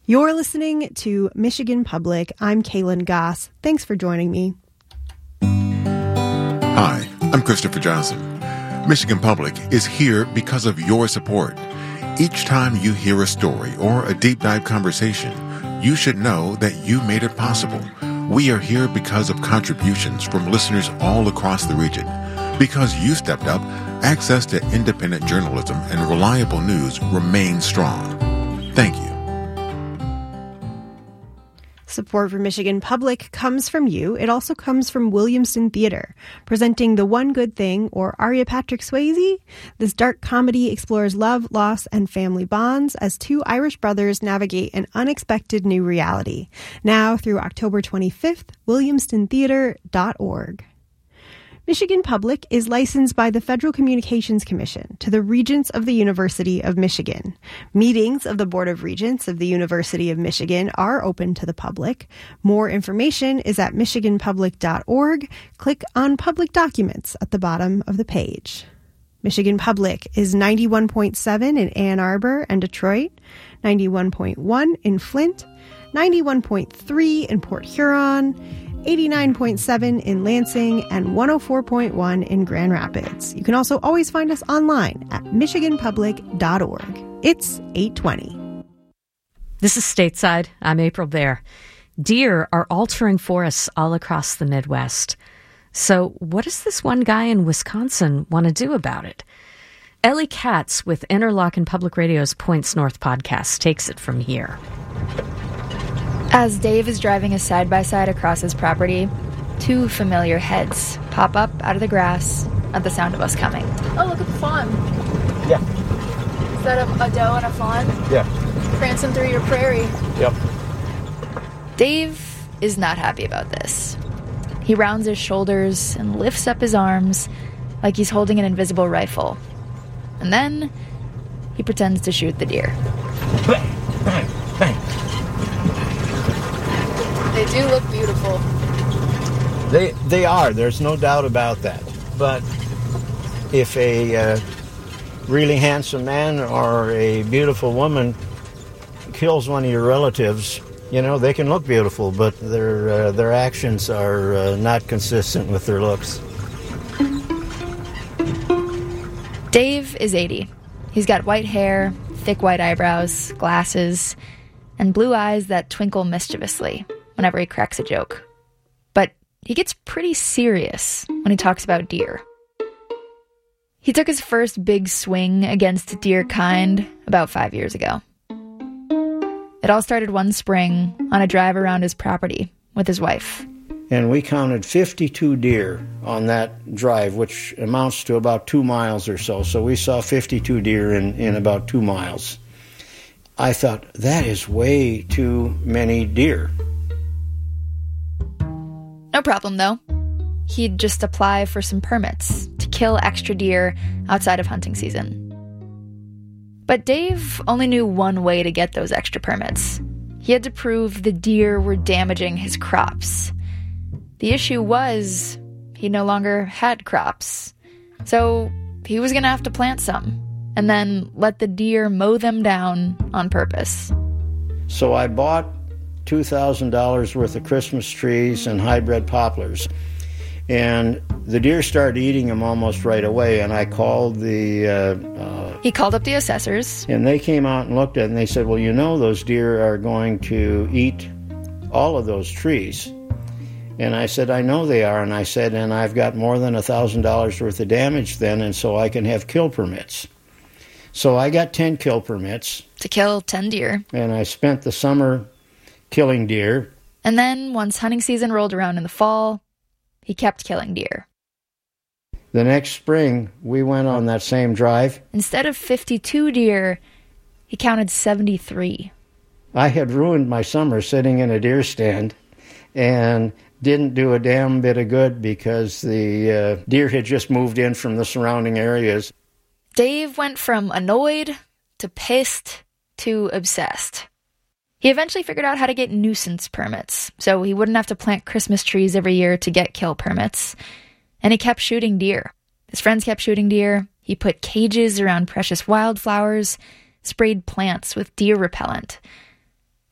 You're listening to Michigan Public. I'm Kaylin Goss. Thanks for joining me. Hi, I'm Christopher Johnson. Michigan Public is here because of your support. Each time you hear a story or a deep dive conversation, you should know that you made it possible. We are here because of contributions from listeners all across the region. Because you stepped up, access to independent journalism and reliable news remains strong. Thank you. Support for Michigan Public comes from you. It also comes from Williamston Theater, presenting The One Good Thing, or Aria Patrick Swayze. This dark comedy explores love, loss, and family bonds as two Irish brothers navigate an unexpected new reality. Now through October 25th, williamstontheater.org. Michigan Public is licensed by the Federal Communications Commission to the Regents of the University of Michigan. Meetings of the Board of Regents of the University of Michigan are open to the public. More information is at michiganpublic.org. Click on Public Documents at the bottom of the page. Michigan Public is 91.7 in Ann Arbor and Detroit, 91.1 in Flint, 91.3 in Port Huron, 89.7 in Lansing, and 104.1 in Grand Rapids. You can also always find us online at michiganpublic.org. It's 8:20. This is Stateside. I'm April Baer. Deer are altering forests all across the Midwest. So what does this one guy in Wisconsin want to do about it? Ellie Katz with Interlochen Public Radio's Points North podcast takes it from here. As Dave is driving his side-by-side across his property, two familiar heads pop up out of the grass at the sound of us coming. Oh, look at the fawn. Yeah. Is that a doe and a fawn? Yeah. Prancing through your prairie. Yep. Dave is not happy about this. He rounds his shoulders and lifts up his arms like he's holding an invisible rifle. And then he pretends to shoot the deer. Bang, bang, bang. They do look beautiful. They are. There's no doubt about that. But if a really handsome man or a beautiful woman kills one of your relatives, you know, they can look beautiful, but their actions are not consistent with their looks. Dave is 80. He's got white hair, thick white eyebrows, glasses, and blue eyes that twinkle mischievously whenever he cracks a joke. But he gets pretty serious when he talks about deer. He took his first big swing against deer kind about 5 years ago. It all started one spring on a drive around his property with his wife. And we counted 52 deer on that drive, which amounts to about 2 miles or so. So we saw 52 deer in about 2 miles. I thought, that is way too many deer. No problem, though. He'd just apply for some permits to kill extra deer outside of hunting season. But Dave only knew one way to get those extra permits. He had to prove the deer were damaging his crops. The issue was he no longer had crops. So he was going to have to plant some and then let the deer mow them down on purpose. So I bought $2,000 worth of Christmas trees and hybrid poplars. And the deer started eating them almost right away, and I called He called up the assessors. And they came out and looked at it, and they said, well, you know those deer are going to eat all of those trees. And I said, I know they are. And I said, and I've got more than $1,000 worth of damage then, and so I can have kill permits. So I got 10 kill permits. To kill 10 deer. And I spent the summer killing deer. And then, once hunting season rolled around in the fall, he kept killing deer. The next spring, we went on that same drive. Instead of 52 deer, he counted 73. I had ruined my summer sitting in a deer stand and didn't do a damn bit of good because the deer had just moved in from the surrounding areas. Dave went from annoyed to pissed to obsessed. He eventually figured out how to get nuisance permits, so he wouldn't have to plant Christmas trees every year to get kill permits. And he kept shooting deer. His friends kept shooting deer. He put cages around precious wildflowers, sprayed plants with deer repellent.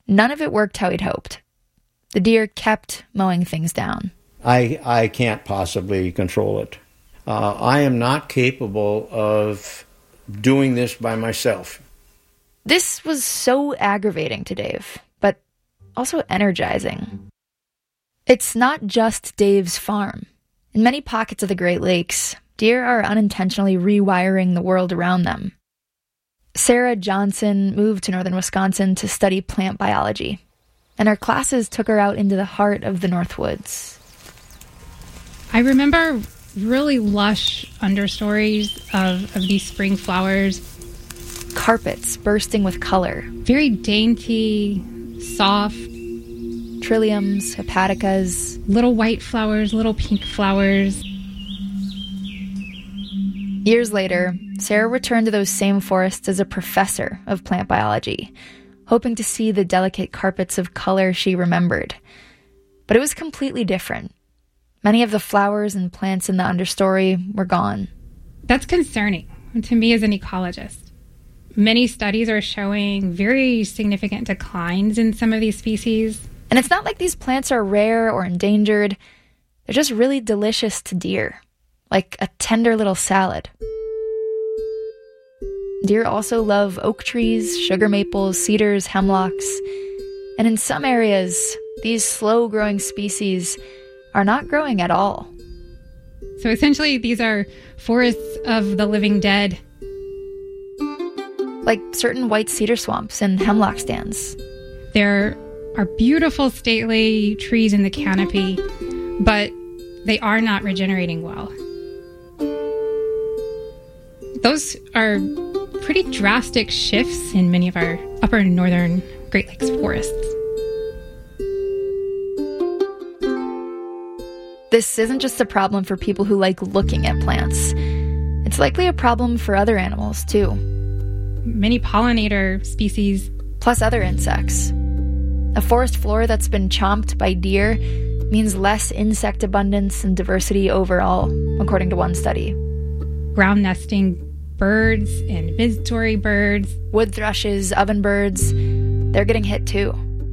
none of it worked how he'd hoped. The deer kept mowing things down. I can't possibly control it. I am not capable of doing this by myself. This was so aggravating to Dave, but also energizing. It's not just Dave's farm. In many pockets of the Great Lakes, deer are unintentionally rewiring the world around them. Sarah Johnson moved to northern Wisconsin to study plant biology, and her classes took her out into the heart of the Northwoods. I remember really lush understories of these spring flowers. Carpets bursting with color. Very dainty, soft. Trilliums, hepaticas. Little white flowers, little pink flowers. Years later, Sarah returned to those same forests as a professor of plant biology, hoping to see the delicate carpets of color she remembered. But it was completely different. Many of the flowers and plants in the understory were gone. That's concerning to me as an ecologist. Many studies are showing very significant declines in some of these species. And it's not like these plants are rare or endangered. They're just really delicious to deer, like a tender little salad. Deer also love oak trees, sugar maples, cedars, hemlocks. And in some areas, these slow-growing species are not growing at all. So essentially, these are forests of the living dead. Like certain white cedar swamps and hemlock stands. There are beautiful, stately trees in the canopy, but they are not regenerating well. Those are pretty drastic shifts in many of our upper northern Great Lakes forests. This isn't just a problem for people who like looking at plants. It's likely a problem for other animals, too. Many pollinator species. Plus other insects. A forest floor that's been chomped by deer means less insect abundance and diversity overall, according to one study. Ground nesting birds and migratory birds. Wood thrushes, ovenbirds, they're getting hit too.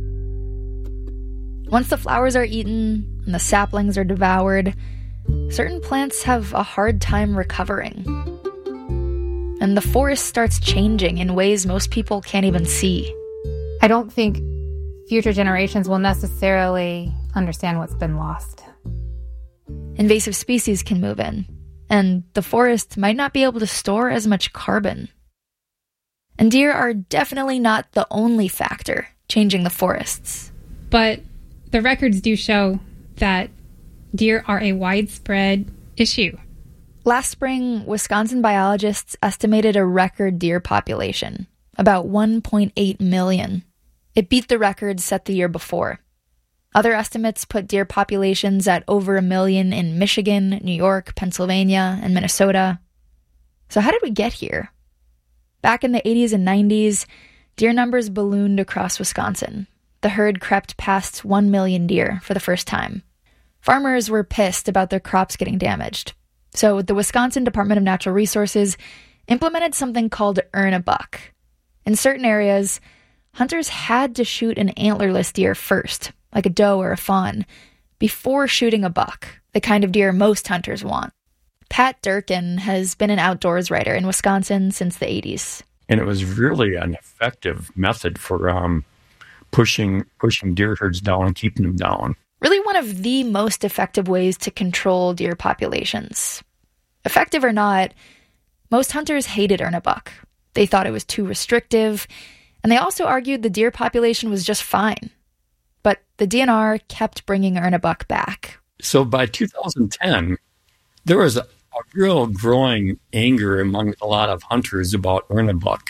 Once the flowers are eaten and the saplings are devoured, certain plants have a hard time recovering. And the forest starts changing in ways most people can't even see. I don't think future generations will necessarily understand what's been lost. Invasive species can move in, and the forest might not be able to store as much carbon. And deer are definitely not the only factor changing the forests. But the records do show that deer are a widespread issue. Last spring, Wisconsin biologists estimated a record deer population, about 1.8 million. It beat the record set the year before. Other estimates put deer populations at over 1 million in Michigan, New York, Pennsylvania, and Minnesota. So how did we get here? Back in the 80s and 90s, deer numbers ballooned across Wisconsin. The herd crept past 1 million deer for the first time. Farmers were pissed about their crops getting damaged. So the Wisconsin Department of Natural Resources implemented something called Earn a Buck. In certain areas, hunters had to shoot an antlerless deer first, like a doe or a fawn, before shooting a buck, the kind of deer most hunters want. Pat Durkin has been an outdoors writer in Wisconsin since the 80s. And it was really an effective method for pushing deer herds down and keeping them down. Really one of the most effective ways to control deer populations. Effective or not, most hunters hated Earn a Buck. They thought it was too restrictive, and they also argued the deer population was just fine. But the DNR kept bringing Earn a Buck back. So by 2010, there was a real growing anger among a lot of hunters about Earn a Buck.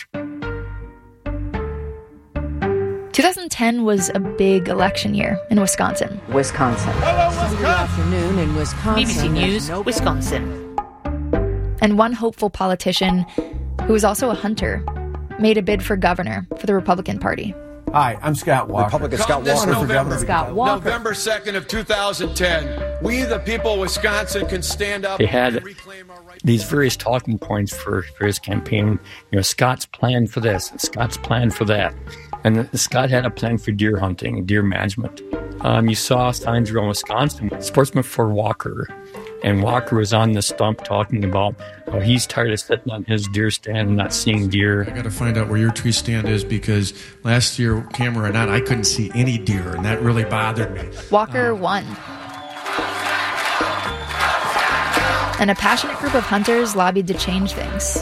2010 was a big election year in Wisconsin. Wisconsin. Hello, Wisconsin. Sunday afternoon in Wisconsin. BBC News, Wisconsin. And one hopeful politician, who was also a hunter, made a bid for governor for the Republican Party. Hi, I'm Scott Walker. Republican Scott Walker for governor. Scott Walker. November 2nd of 2010. We, the people of Wisconsin, can stand up. They had these various talking points for his campaign. You know, Scott's plan for this, Scott's plan for that. And Scott had a plan for deer hunting, deer management. You saw signs around Wisconsin, Sportsman for Walker. And Walker was on the stump talking about how he's tired of sitting on his deer stand and not seeing deer. I got to find out where your tree stand is because last year, camera or not, I couldn't see any deer, and that really bothered me. Walker won. And a passionate group of hunters lobbied to change things.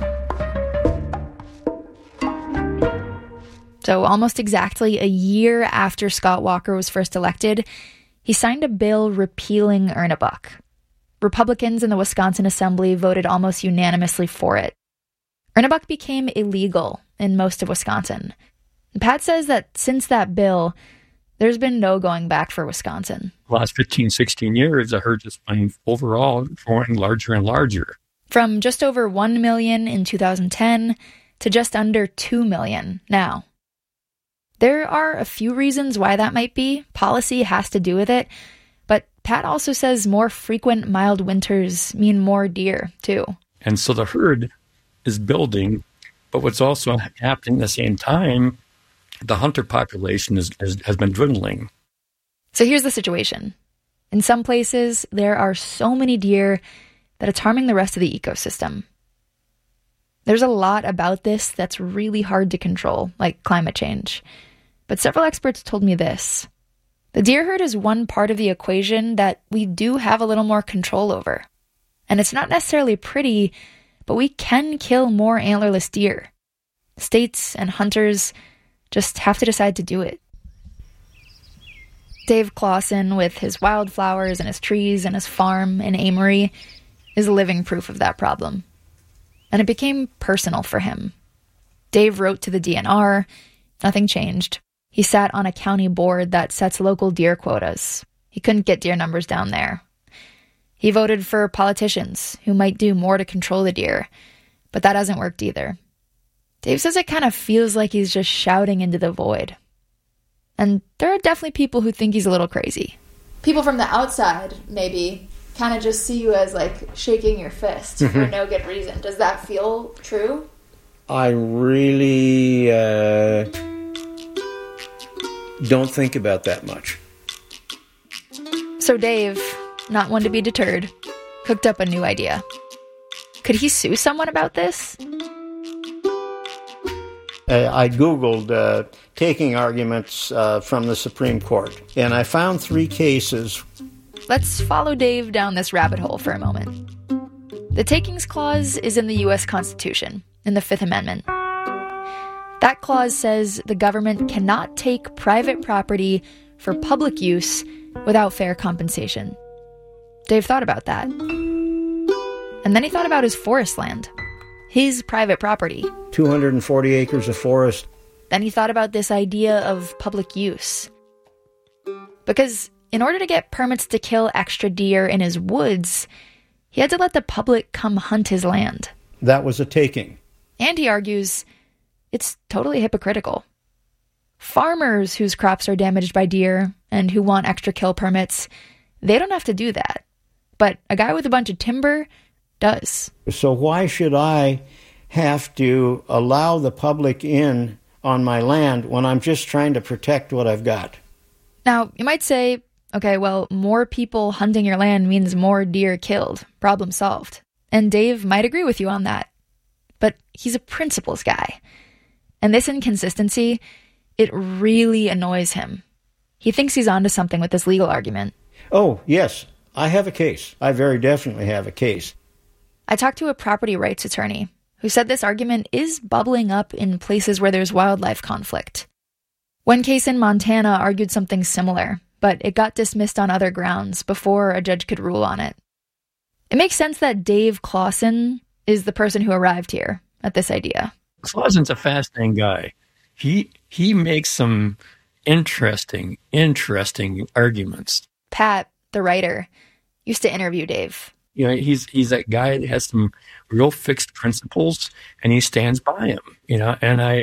So almost exactly a year after Scott Walker was first elected, he signed a bill repealing Earn a Buck. Republicans in the Wisconsin Assembly voted almost unanimously for it. Earn a Buck became illegal in most of Wisconsin. Pat says that since that bill, there's been no going back for Wisconsin. The last 15, 16 years, the herd has been overall growing larger and larger. From just over 1 million in 2010 to just under 2 million now. There are a few reasons why that might be. Policy has to do with it. But Pat also says more frequent mild winters mean more deer, too. And so the herd is building, but what's also happening at the same time, the hunter population has been dwindling. So here's the situation. In some places, there are so many deer that it's harming the rest of the ecosystem. There's a lot about this that's really hard to control, like climate change. But several experts told me this. The deer herd is one part of the equation that we do have a little more control over. And it's not necessarily pretty, but we can kill more antlerless deer. States and hunters just have to decide to do it. Dave Clausen, with his wildflowers and his trees and his farm in Amory, is living proof of that problem. And it became personal for him. Dave wrote to the DNR. Nothing changed. He sat on a county board that sets local deer quotas. He couldn't get deer numbers down there. He voted for politicians who might do more to control the deer, but that hasn't worked either. Dave says it kind of feels like he's just shouting into the void. And there are definitely people who think he's a little crazy. People from the outside, maybe, kind of just see you as, like, shaking your fist for no good reason. Does that feel true? I really don't think about that much. So Dave, not one to be deterred, cooked up a new idea. Could he sue someone about this? I Googled taking arguments from the Supreme Court, and I found 3 cases. Let's follow Dave down this rabbit hole for a moment. The Takings Clause is in the U.S. Constitution, in the Fifth Amendment. That clause says the government cannot take private property for public use without fair compensation. Dave thought about that. And then he thought about his forest land, his private property. 240 acres of forest. Then he thought about this idea of public use. Because in order to get permits to kill extra deer in his woods, he had to let the public come hunt his land. That was a taking. And he argues it's totally hypocritical. Farmers whose crops are damaged by deer and who want extra kill permits, they don't have to do that. But a guy with a bunch of timber does. So why should I have to allow the public in on my land when I'm just trying to protect what I've got? Now, you might say, okay, well, more people hunting your land means more deer killed. Problem solved. And Dave might agree with you on that. But he's a principles guy. And this inconsistency, it really annoys him. He thinks he's onto something with this legal argument. Oh, yes, I have a case. I very definitely have a case. I talked to a property rights attorney who said this argument is bubbling up in places where there's wildlife conflict. One case in Montana argued something similar, but it got dismissed on other grounds before a judge could rule on it. It makes sense that Dave Clausen is the person who arrived here at this idea. Clausen's a fascinating guy. He makes some interesting arguments. Pat, the writer, used to interview Dave. You know, he's that guy that has some real fixed principles, and he stands by him. You know, and I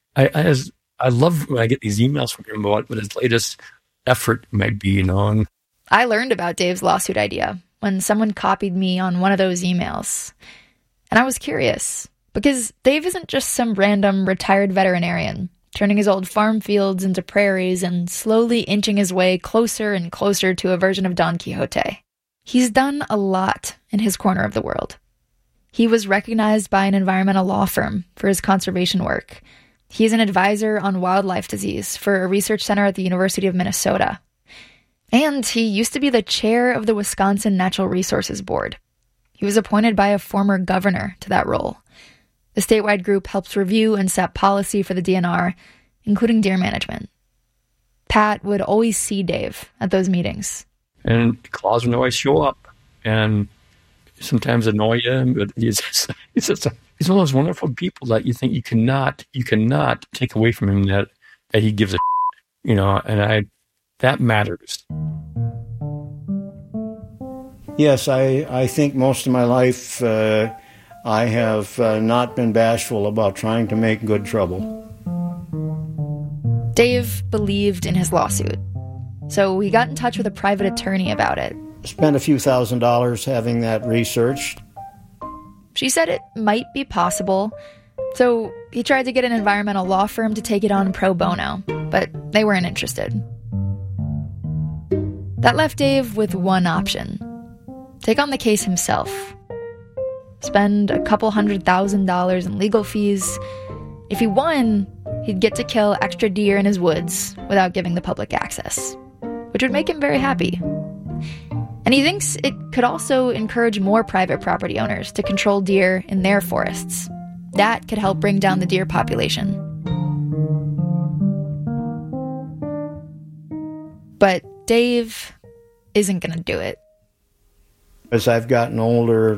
love when I get these emails from him about what his latest effort might be. You know, and I learned about Dave's lawsuit idea when someone copied me on one of those emails, and I was curious because Dave isn't just some random retired veterinarian. turning his old farm fields into prairies and slowly inching his way closer and closer to a version of Don Quixote. He's done a lot in his corner of the world. He was recognized by an environmental law firm for his conservation work. He's an advisor on wildlife disease for a research center at the University of Minnesota. And he used to be the chair of the Wisconsin Natural Resources Board. He was appointed by a former governor to that role. The statewide group helps review and set policy for the DNR, including deer management. Pat would always see Dave at those meetings. And Claus would always show up and sometimes annoy him, but he's one of those wonderful people that you think you cannot take away from him that he gives a and that matters. Yes, I think most of my life I have not been bashful about trying to make good trouble. Dave believed in his lawsuit, so he got in touch with a private attorney about it. Spent a few $1,000s having that researched. She said it might be possible, so he tried to get an environmental law firm to take it on pro bono, but they weren't interested. That left Dave with one option: take on the case himself. Spend a couple $100,000 in legal fees. If he won, he'd get to kill extra deer in his woods without giving the public access, which would make him very happy. And he thinks it could also encourage more private property owners to control deer in their forests. That could help bring down the deer population. But Dave isn't going to do it. As I've gotten older,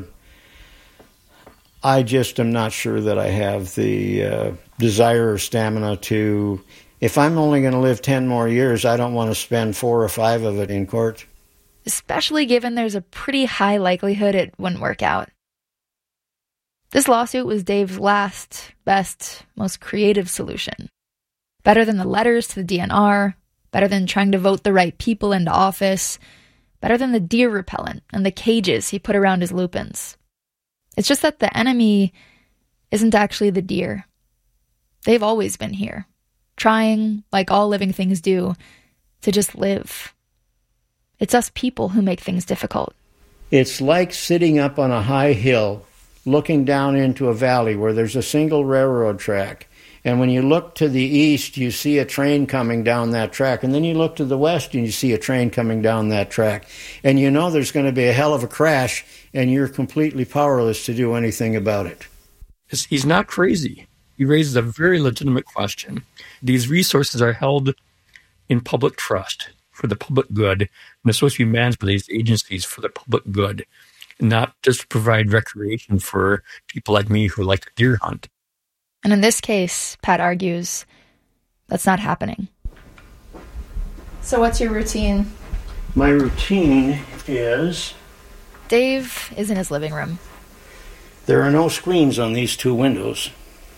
I just am not sure that I have the desire or stamina to... If I'm only going to live 10 more years, I don't want to spend 4 or 5 of it in court. Especially given there's a pretty high likelihood it wouldn't work out. This lawsuit was Dave's last, best, most creative solution. Better than the letters to the DNR, better than trying to vote the right people into office, better than the deer repellent and the cages he put around his lupins. It's just that the enemy isn't actually the deer. They've always been here, trying, like all living things do, to just live. It's us people who make things difficult. It's like sitting up on a high hill, looking down into a valley where there's a single railroad track. And when you look to the east, you see a train coming down that track. And then you look to the west and you see a train coming down that track. And you know there's going to be a hell of a crash, and you're completely powerless to do anything about it. He's not crazy. He raises a very legitimate question. These resources are held in public trust for the public good, and they're supposed to be managed by these agencies for the public good, and not just to provide recreation for people like me who like to deer hunt. And in this case, Pat argues, that's not happening. So what's your routine? My routine is... Dave is in his living room. There are no screens on these 2 windows.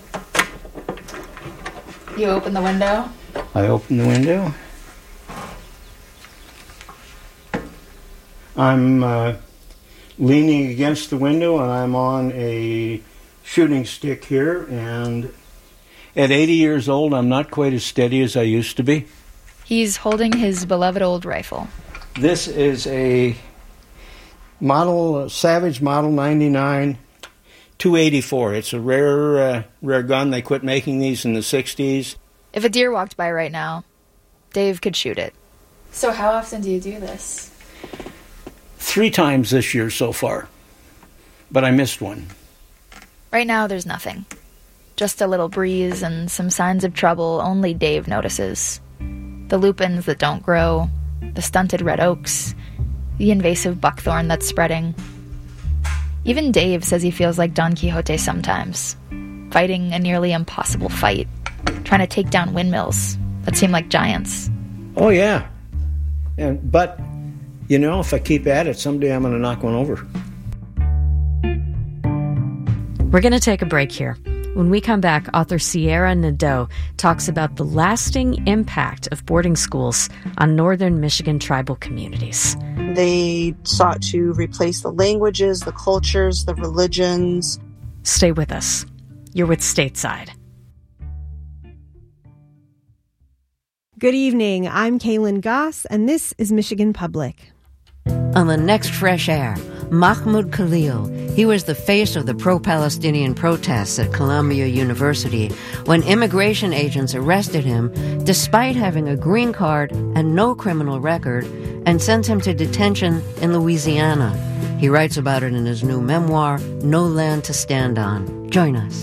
You open the window? I open the window. I'm leaning against the window, and I'm on a shooting stick here, and at 80 years old, I'm not quite as steady as I used to be. He's holding his beloved old rifle. This is a Savage Model 99 284. It's a rare gun. They quit making these in the 60s. If a deer walked by right now, Dave could shoot it. So how often do you do this? 3 times this year so far, but I missed one. Right now, there's nothing. Just a little breeze and some signs of trouble only Dave notices. The lupins that don't grow, the stunted red oaks, the invasive buckthorn that's spreading. Even Dave says he feels like Don Quixote sometimes, fighting a nearly impossible fight, trying to take down windmills that seem like giants. Oh, yeah. But, you know, if I keep at it, someday I'm going to knock one over. We're going to take a break here. When we come back, author Sierra Nadeau talks about the lasting impact of boarding schools on northern Michigan tribal communities. They sought to replace the languages, the cultures, the religions. Stay with us. You're with Stateside. Good evening. I'm Kaylin Goss, and this is Michigan Public. On the next Fresh Air, Mahmoud Khalil. He was the face of the pro-Palestinian protests at Columbia University when immigration agents arrested him despite having a green card and no criminal record and sent him to detention in Louisiana. He writes about it in his new memoir, No Land to Stand On. Join us.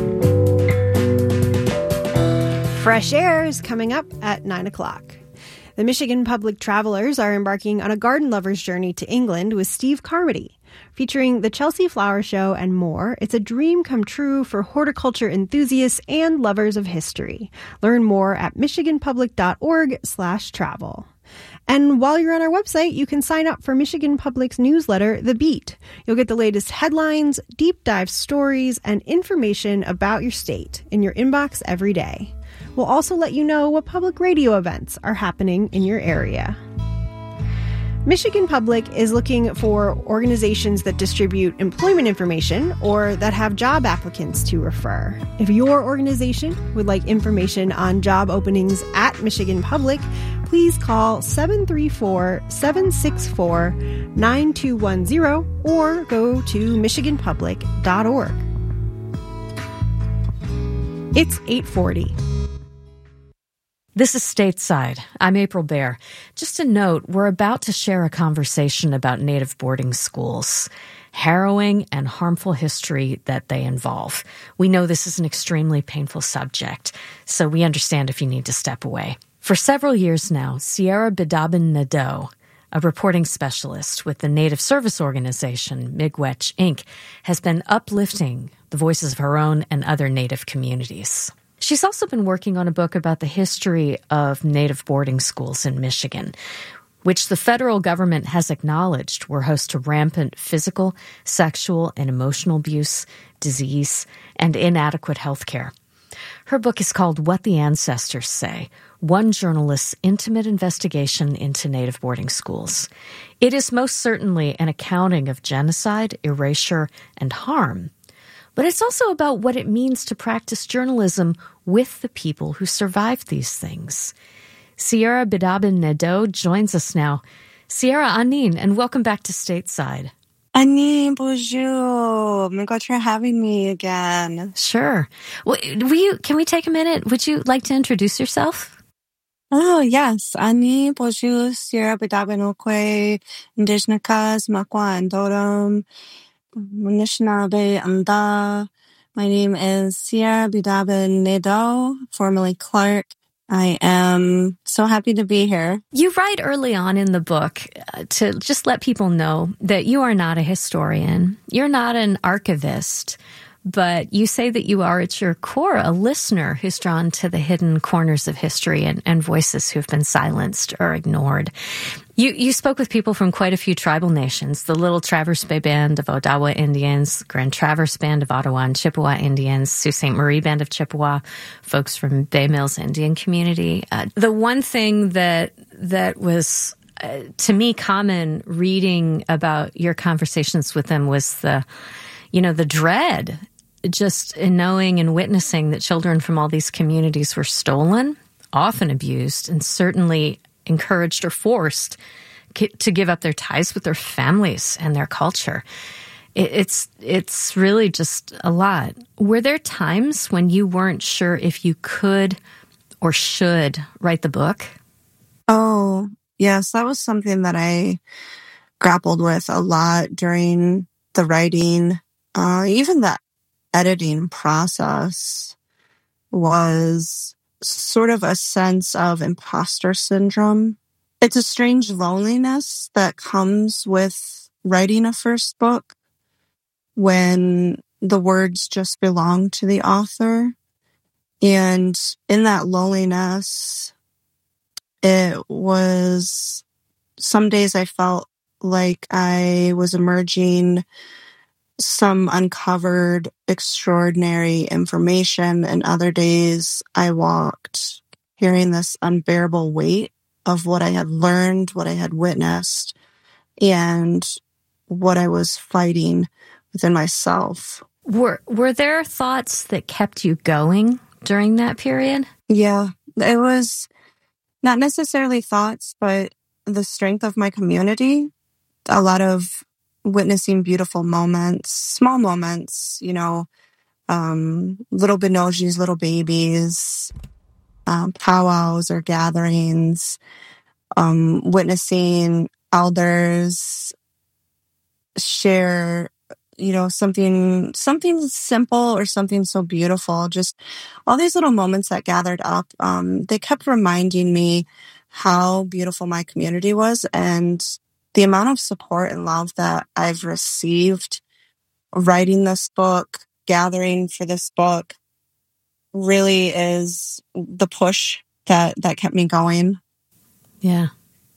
Fresh Air is coming up at 9 o'clock. The Michigan Public Travelers are embarking on a garden lover's journey to England with Steve Carmody. Featuring the Chelsea Flower Show and more, it's a dream come true for horticulture enthusiasts and lovers of history. Learn more at michiganpublic.org/travel. And while you're on our website, you can sign up for Michigan Public's newsletter, The Beat. You'll get the latest headlines, deep dive stories, and information about your state in your inbox every day. We'll also let you know what public radio events are happening in your area. Michigan Public is looking for organizations that distribute employment information or that have job applicants to refer. If your organization would like information on job openings at Michigan Public, please call 734-764-9210 or go to michiganpublic.org. It's 8:40. This is Stateside. I'm April Baer. Just a note, we're about to share a conversation about Native boarding schools, harrowing and harmful history that they involve. We know this is an extremely painful subject, so we understand if you need to step away. For several years now, Sierra Bidabin Nadeau, a reporting specialist with the Native service organization Miigwech, Inc., has been uplifting the voices of her own and other Native communities. She's also been working on a book about the history of Native boarding schools in Michigan, which the federal government has acknowledged were host to rampant physical, sexual, and emotional abuse, disease, and inadequate health care. Her book is called What the Ancestors Say, One Journalist's Intimate Investigation into Native Boarding Schools. It is most certainly an accounting of genocide, erasure, and harm. But it's also about what it means to practice journalism with the people who survived these things. Sierra Bidabin Nadeau joins us now. Sierra, Anin, and welcome back to Stateside. Anin, bonjour. My God, for having me again. Sure. Well, can we take a minute? Would you like to introduce yourself? Oh, yes. Anin, bonjour. Sierra Bidabin Okwe, Indigenous, Makwa, and Dorum. Anishinaabe Amda. My name is Sierra Bidabin Nadeau, formerly Clark. I am so happy to be here. You write early on in the book to just let people know that you are not a historian. You're not an archivist, but you say that you are at your core a listener who's drawn to the hidden corners of history and voices who've been silenced or ignored. You spoke with people from quite a few tribal nations, the Little Traverse Bay Band of Odawa Indians, Grand Traverse Band of Ottawa and Chippewa Indians, Sault Ste. Marie Band of Chippewa, folks from Bay Mills Indian community. The one thing that was, to me, common reading about your conversations with them was the dread, just in knowing and witnessing that children from all these communities were stolen, often abused, and certainly encouraged or forced to give up their ties with their families and their culture. It's really just a lot. Were there times when you weren't sure if you could or should write the book? Oh, yes, that was something that I grappled with a lot during the writing. Even the editing process was sort of a sense of imposter syndrome. It's a strange loneliness that comes with writing a first book when the words just belong to the author. And in that loneliness, it was some days I felt like I was emerging some uncovered extraordinary information, and other days I walked hearing this unbearable weight of what I had learned, what I had witnessed, and what I was fighting within myself. Were there thoughts that kept you going during that period? Yeah, it was Not necessarily thoughts, but the strength of my community. A lot of witnessing beautiful moments, small moments, little Benojis, little babies, powwows or gatherings, witnessing elders share, something simple or something so beautiful. Just all these little moments that gathered up, they kept reminding me how beautiful my community was, and the amount of support and love that I've received writing this book, gathering for this book, really is the push that kept me going. Yeah.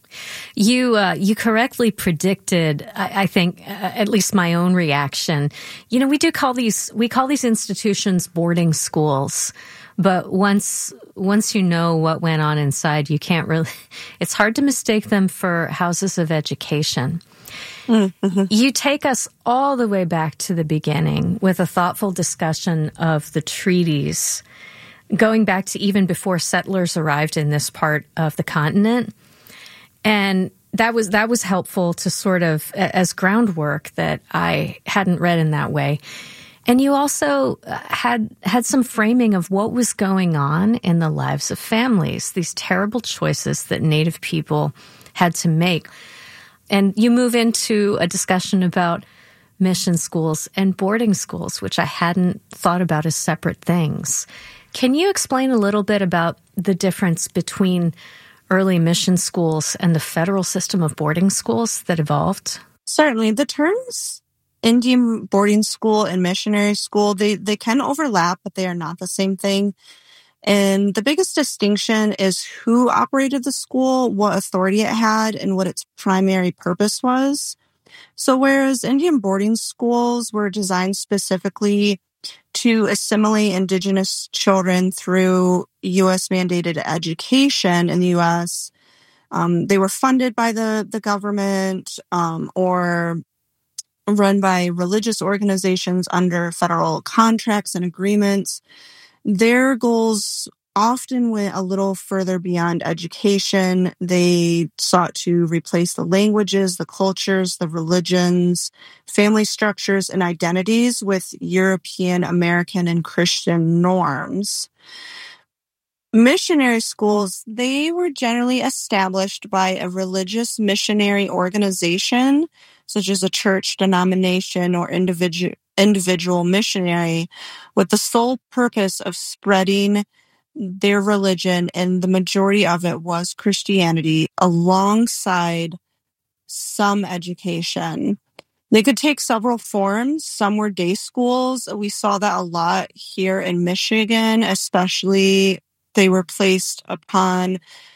You correctly predicted, I think, at least my own reaction. We call these institutions boarding schools, but once you know what went on inside, you can't really, it's hard to mistake them for houses of education. Mm-hmm. You take us all the way back to the beginning with a thoughtful discussion of the treaties, going back to even before settlers arrived in this part of the continent. And that was helpful to sort of as groundwork that I hadn't read in that way. And you also had some framing of what was going on in the lives of families, these terrible choices that Native people had to make. And you move into a discussion about mission schools and boarding schools, which I hadn't thought about as separate things. Can you explain a little bit about the difference between early mission schools and the federal system of boarding schools that evolved? Certainly. The terms Indian boarding school and missionary school, they can overlap, but they are not the same thing. And the biggest distinction is who operated the school, what authority it had, and what its primary purpose was. So whereas Indian boarding schools were designed specifically to assimilate Indigenous children through U.S. mandated education in the U.S., they were funded by the government or run by religious organizations under federal contracts and agreements. Their goals often went a little further beyond education. They sought to replace the languages, the cultures, the religions, family structures, and identities with European, American, and Christian norms. Missionary schools, they were generally established by a religious missionary organization, such as a church, denomination, or individual missionary, with the sole purpose of spreading their religion, and the majority of it was Christianity, alongside some education. They could take several forms. Some were day schools. We saw that a lot here in Michigan, especially they were placed on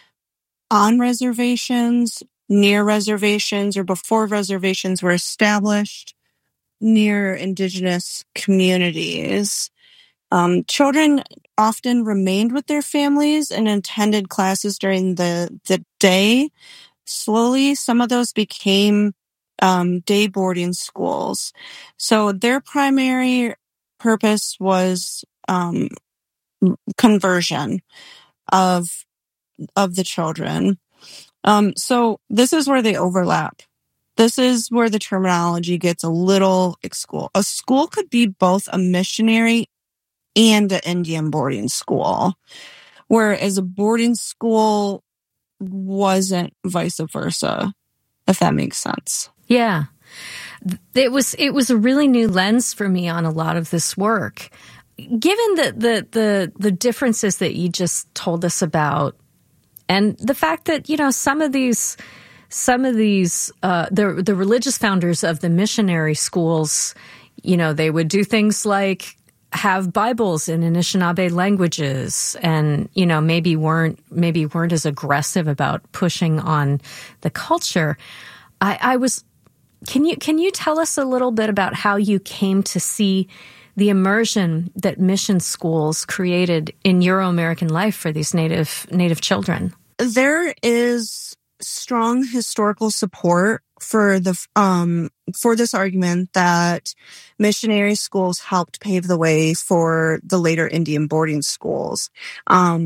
reservations, near reservations, or before reservations were established near Indigenous communities. Children often remained with their families and attended classes during the day. Slowly, some of those became day boarding schools. So their primary purpose was conversion of the children. So this is where they overlap. This is where the terminology gets a little school. A school could be both a missionary and an Indian boarding school, whereas a boarding school wasn't vice versa, if that makes sense. Yeah. It was a really new lens for me on a lot of this work. Given the differences that you just told us about, and the fact that, some of these the religious founders of the missionary schools, they would do things like have Bibles in Anishinaabe languages, and maybe weren't as aggressive about pushing on the culture. Can you tell us a little bit about how you came to see the immersion that mission schools created in Euro-American life for these Native children? There is strong historical support for this argument that missionary schools helped pave the way for the later Indian boarding schools.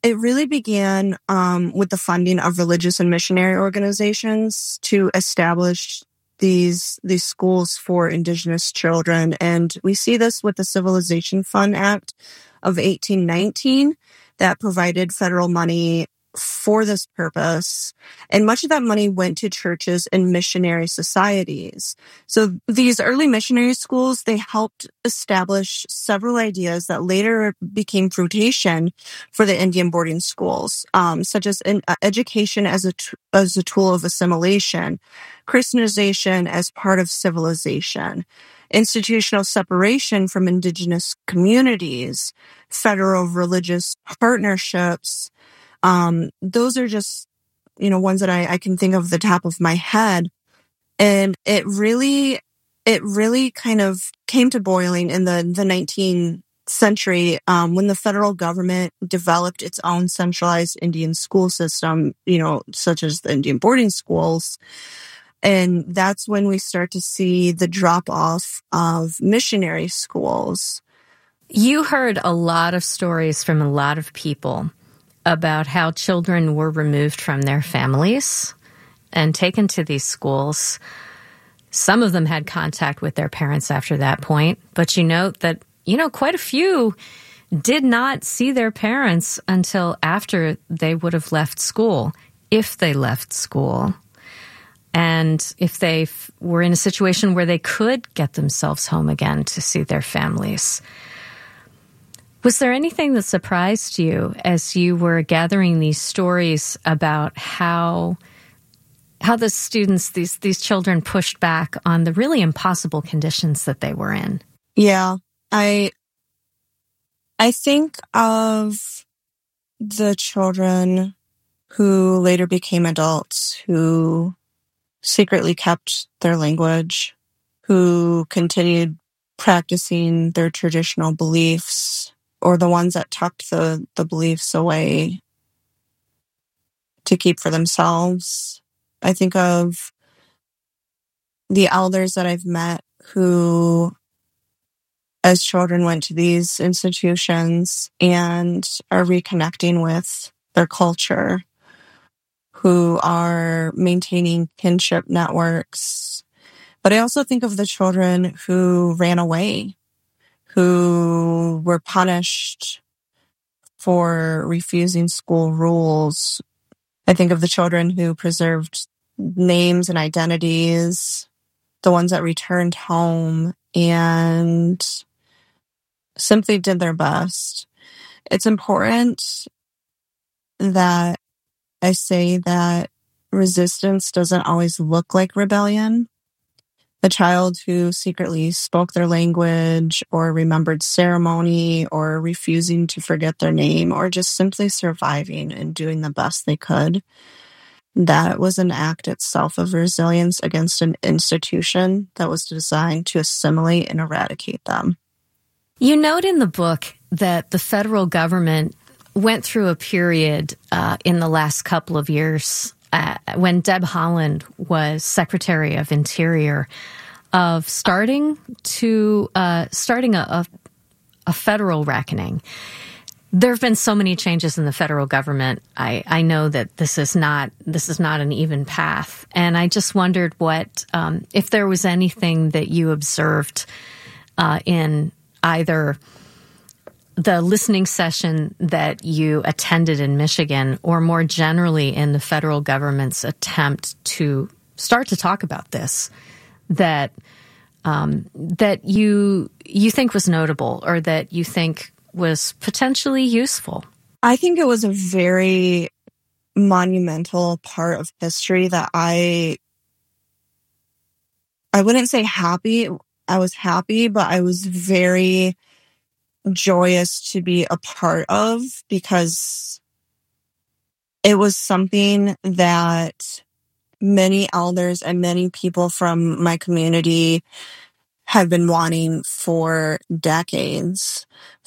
It really began with the funding of religious and missionary organizations to establish these schools for Indigenous children. And we see this with the Civilization Fund Act of 1819 that provided federal money for this purpose. And much of that money went to churches and missionary societies. So these early missionary schools, they helped establish several ideas that later became fruition for the Indian boarding schools, such as education as a tool of assimilation, Christianization as part of civilization, institutional separation from Indigenous communities, federal religious partnerships. Those are just, ones that I can think of the top of my head. And it really kind of came to boiling in the 19th century, when the federal government developed its own centralized Indian school system, such as the Indian boarding schools. And that's when we start to see the drop off of missionary schools. You heard a lot of stories from a lot of people about how children were removed from their families and taken to these schools. Some of them had contact with their parents after that point, but you note that, quite a few did not see their parents until after they would have left school, if they left school. And if they were in a situation where they could get themselves home again to see their families. Was there anything that surprised you as you were gathering these stories about how the students, these children, pushed back on the really impossible conditions that they were in? Yeah, I think of the children who later became adults, who secretly kept their language, who continued practicing their traditional beliefs, or the ones that tucked the beliefs away to keep for themselves. I think of the elders that I've met who, as children, went to these institutions and are reconnecting with their culture, who are maintaining kinship networks. But I also think of the children who ran away, who were punished for refusing school rules. I think of the children who preserved names and identities, the ones that returned home and simply did their best. It's important that I say that resistance doesn't always look like rebellion. The child who secretly spoke their language or remembered ceremony or refusing to forget their name or just simply surviving and doing the best they could, that was an act itself of resilience against an institution that was designed to assimilate and eradicate them. You note in the book that the federal government went through a period in the last couple of years when Deb Haaland was Secretary of Interior, of starting a federal reckoning. There have been so many changes in the federal government. I know that this is not an even path, and I just wondered what if there was anything that you observed in either the listening session that you attended in Michigan, or more generally in the federal government's attempt to start to talk about this, that you think was notable, or that you think was potentially useful? I think it was a very monumental part of history that I wouldn't say happy. I was happy, but I was very joyous to be a part of, because it was something that many elders and many people from my community have been wanting for decades,